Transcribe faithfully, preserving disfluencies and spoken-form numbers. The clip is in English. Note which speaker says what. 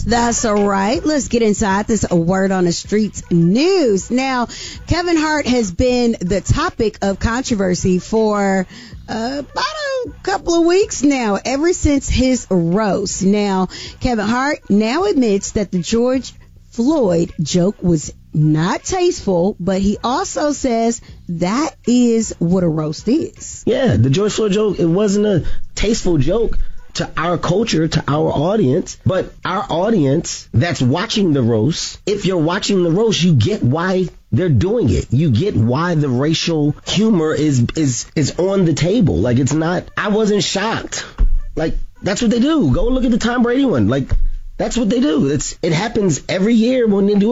Speaker 1: That's all right. Let's get inside this word on the streets news. Now, Kevin Hart has been the topic of controversy for uh, about a couple of weeks now, ever since his roast. Now, Kevin Hart now admits that the George Floyd joke was not tasteful, but he also says that is what a roast is.
Speaker 2: Yeah, the George Floyd joke, it wasn't a tasteful joke to our culture, to our audience, but our audience that's watching the roast, if you're watching the roast, you get why they're doing it. You get why the racial humor is is is on the table. Like, it's not, I wasn't shocked. Like, that's what they do. Go look at the Tom Brady one. Like, that's what they do. It's it happens every year when they do